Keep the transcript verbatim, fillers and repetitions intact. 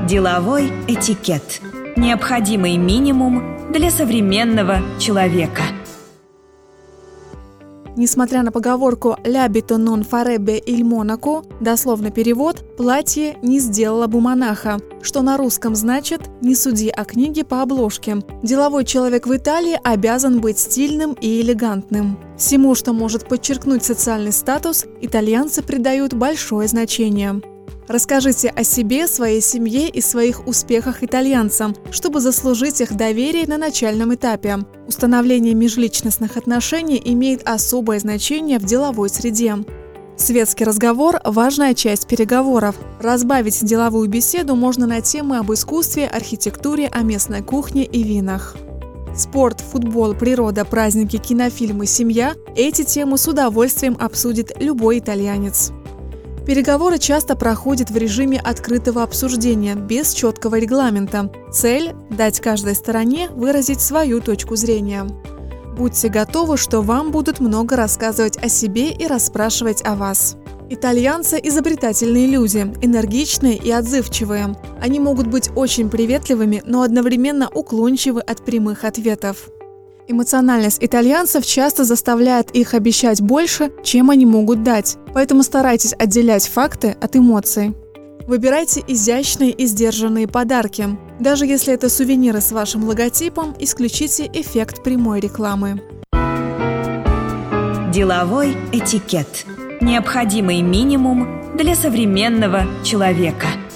Деловой этикет. Необходимый минимум для современного человека. Несмотря на поговорку «l'abito non farebbe il monaco», дословно перевод «платье не сделало бы монаха», что на русском значит «не суди о книге по обложке». Деловой человек в Италии обязан быть стильным и элегантным. Всему, что может подчеркнуть социальный статус, итальянцы придают большое значение. Расскажите о себе, своей семье и своих успехах итальянцам, чтобы заслужить их доверие на начальном этапе. Установление межличностных отношений имеет особое значение в деловой среде. Светский разговор – важная часть переговоров. Разбавить деловую беседу можно на темы об искусстве, архитектуре, о местной кухне и винах. Спорт, футбол, природа, праздники, кинофильмы, семья – эти темы с удовольствием обсудит любой итальянец. Переговоры часто проходят в режиме открытого обсуждения, без четкого регламента. Цель – дать каждой стороне выразить свою точку зрения. Будьте готовы, что вам будут много рассказывать о себе и расспрашивать о вас. Итальянцы – изобретательные люди, энергичные и отзывчивые. Они могут быть очень приветливыми, но одновременно уклончивы от прямых ответов. Эмоциональность итальянцев часто заставляет их обещать больше, чем они могут дать, поэтому старайтесь отделять факты от эмоций. Выбирайте изящные и сдержанные подарки. Даже если это сувениры с вашим логотипом, исключите эффект прямой рекламы. Деловой этикет. Необходимый минимум для современного человека.